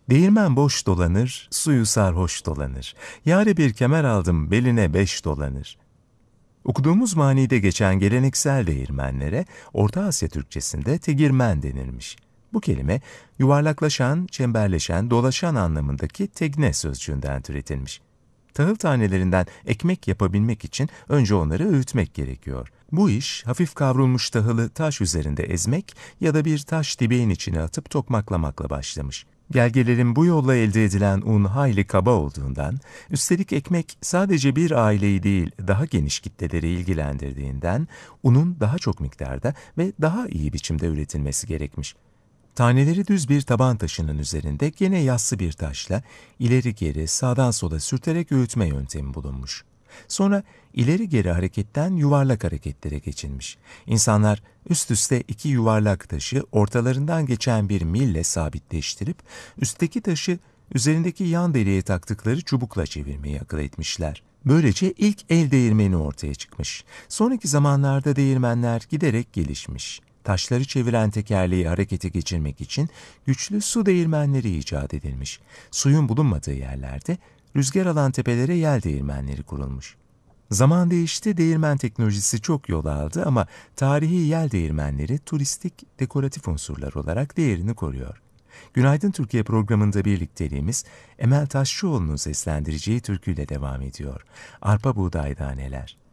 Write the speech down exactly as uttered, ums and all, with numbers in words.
Değirmen boş dolanır, suyu sarhoş dolanır. Yâre bir kemer aldım, beline beş dolanır. Okuduğumuz manide geçen geleneksel değirmenlere Orta Asya Türkçesinde tegirmen denirmiş. Bu kelime yuvarlaklaşan, çemberleşen, dolaşan anlamındaki tegne sözcüğünden türetilmiş. Tahıl tanelerinden ekmek yapabilmek için önce onları öğütmek gerekiyor. Bu iş hafif kavrulmuş tahılı taş üzerinde ezmek ya da bir taş dibeğin içine atıp tokmaklamakla başlamış. Gelgelerin bu yolla elde edilen un hayli kaba olduğundan, üstelik ekmek sadece bir aileyi değil daha geniş kitleleri ilgilendirdiğinden, unun daha çok miktarda ve daha iyi biçimde üretilmesi gerekmiş. Taneleri düz bir taban taşının üzerinde gene yassı bir taşla ileri geri sağdan sola sürterek öğütme yöntemi bulunmuş. Sonra ileri geri hareketten yuvarlak hareketlere geçilmiş. İnsanlar üst üste iki yuvarlak taşı ortalarından geçen bir mille sabitleştirip üstteki taşı üzerindeki yan deliğe taktıkları çubukla çevirmeyi akıl etmişler. Böylece ilk el değirmeni ortaya çıkmış. Sonraki zamanlarda değirmenler giderek gelişmiş. Taşları çeviren tekerleği harekete geçirmek için güçlü su değirmenleri icat edilmiş. Suyun bulunmadığı yerlerde rüzgar alan tepelere yel değirmenleri kurulmuş. Zaman değişti, değirmen teknolojisi çok yol aldı ama tarihi yel değirmenleri turistik, dekoratif unsurlar olarak değerini koruyor. Günaydın Türkiye programında birlikteliğimiz Emel Taşçıoğlu'nun seslendireceği türküyle devam ediyor. Arpa buğday daneler.